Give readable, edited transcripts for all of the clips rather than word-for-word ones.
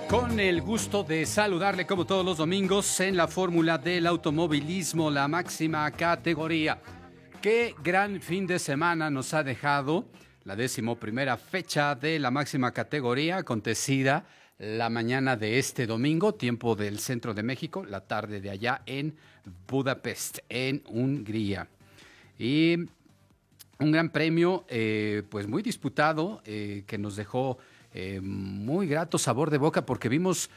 Con el gusto de saludarle como todos los domingos en la fórmula del automovilismo, la máxima categoría. Qué gran fin de semana nos ha dejado la 11ª fecha de la máxima categoría, acontecida la mañana de este domingo, tiempo del centro de México, la tarde de allá en Budapest, en Hungría. Y un gran premio, pues muy disputado, que nos dejó muy grato sabor de boca porque vimos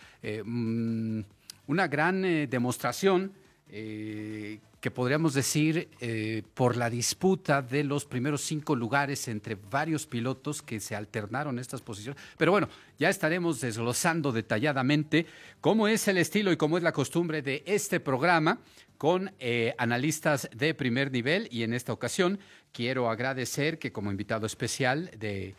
una gran demostración que podríamos decir por la disputa de los primeros 5 lugares entre varios pilotos que se alternaron estas posiciones. Pero bueno, ya estaremos desglosando detalladamente cómo es el estilo y cómo es la costumbre de este programa con analistas de primer nivel, y en esta ocasión quiero agradecer que como invitado especial de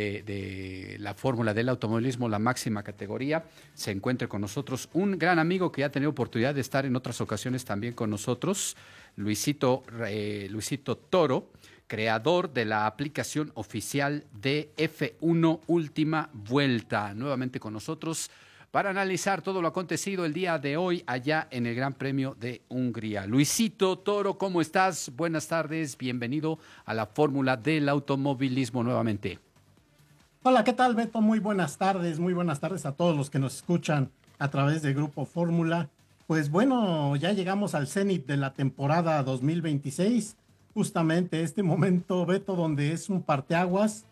la fórmula del automovilismo, la máxima categoría, se encuentre con nosotros un gran amigo que ya ha tenido oportunidad de estar en otras ocasiones también con nosotros, Luisito Toro, creador de la aplicación oficial de F1 Última Vuelta, nuevamente con nosotros para analizar todo lo acontecido el día de hoy allá en el Gran Premio de Hungría. Luisito Toro, ¿cómo estás? Buenas tardes, bienvenido a la fórmula del automovilismo nuevamente. Hola, ¿qué tal, Beto? Muy buenas tardes a todos los que nos escuchan a través de Grupo Fórmula. Pues bueno, ya llegamos al cenit de la temporada 2026, justamente este momento, Beto, donde es un parteaguas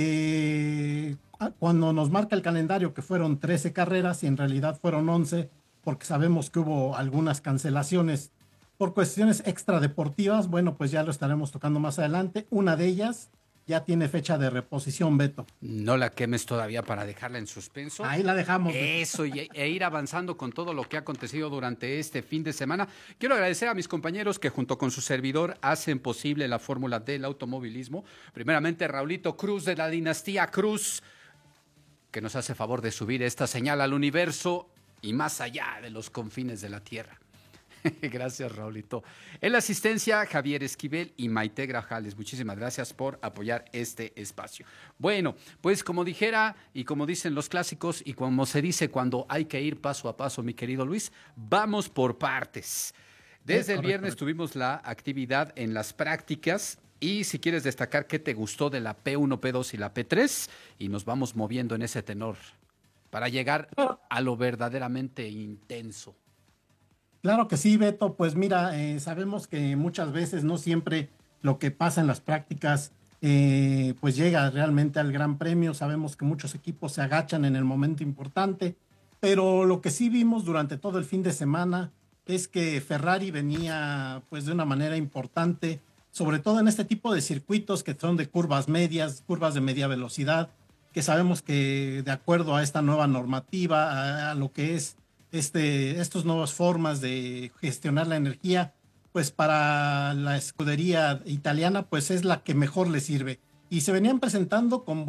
que cuando nos marca el calendario que fueron 13 carreras y en realidad fueron 11, porque sabemos que hubo algunas cancelaciones por cuestiones extradeportivas. Bueno, pues ya lo estaremos tocando más adelante. Una de ellas ya tiene fecha de reposición, Beto. No la quemes todavía para dejarla en suspenso. Ahí la dejamos. Eso, e ir avanzando con todo lo que ha acontecido durante este fin de semana. Quiero agradecer a mis compañeros que junto con su servidor hacen posible la fórmula del automovilismo. Primeramente, Raulito Cruz de la dinastía Cruz, que nos hace favor de subir esta señal al universo y más allá de los confines de la Tierra. Gracias, Raulito. En la asistencia, Javier Esquivel y Maite Grajales. Muchísimas gracias por apoyar este espacio. Bueno, pues como dijera y como dicen los clásicos y como se dice cuando hay que ir paso a paso, mi querido Luis, vamos por partes. Desde el viernes tuvimos la actividad en las prácticas. Y si quieres destacar qué te gustó de la P1, P2 y la P3, y nos vamos moviendo en ese tenor para llegar a lo verdaderamente intenso. Claro que sí, Beto. Pues mira, sabemos que muchas veces no siempre lo que pasa en las prácticas pues llega realmente al Gran Premio. Sabemos que muchos equipos se agachan en el momento importante, pero lo que sí vimos durante todo el fin de semana es que Ferrari venía pues de una manera importante, sobre todo en este tipo de circuitos que son de curvas medias, curvas de media velocidad, que sabemos que de acuerdo a esta nueva normativa, a lo que es estas nuevas formas de gestionar la energía, pues para la escudería italiana, pues es la que mejor le sirve. Y se venían presentando con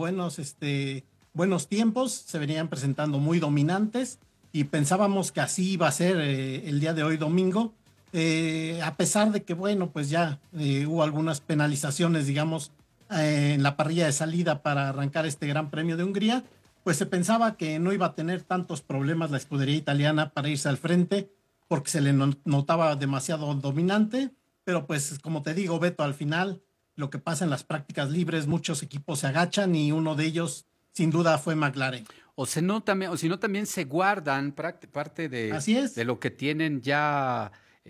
buenos tiempos, se venían presentando muy dominantes y pensábamos que así iba a ser el día de hoy domingo, a pesar de que, bueno, pues ya hubo algunas penalizaciones, digamos, en la parrilla de salida para arrancar este Gran Premio de Hungría. Pues se pensaba que no iba a tener tantos problemas la escudería italiana para irse al frente porque se le notaba demasiado dominante, pero pues como te digo, Beto, al final lo que pasa en las prácticas libres, muchos equipos se agachan y uno de ellos sin duda fue McLaren. O si no, también se guardan parte Así es. de lo que tienen ya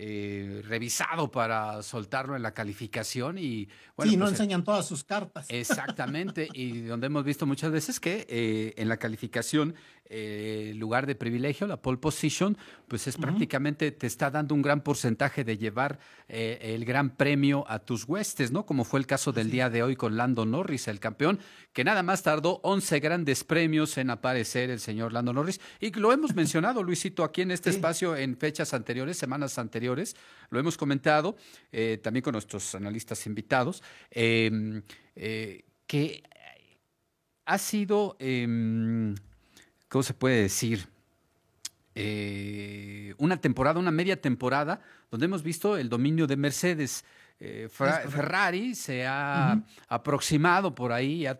revisado para soltarlo en la calificación y bueno, sí, no pues, enseñan todas sus cartas. Exactamente, y donde hemos visto muchas veces que en la calificación lugar de privilegio, la pole position, pues es prácticamente te está dando un gran porcentaje de llevar el gran premio a tus huestes, ¿no? Como fue el caso del día de hoy con Lando Norris, el campeón, que nada más tardó 11 grandes premios en aparecer el señor Lando Norris, y lo hemos mencionado, Luisito, aquí en este espacio en fechas anteriores, semanas anteriores, lo hemos comentado también con nuestros analistas invitados, que ha sido, ¿cómo se puede decir? Una media temporada, donde hemos visto el dominio de Mercedes. Ferrari se ha aproximado por ahí, ha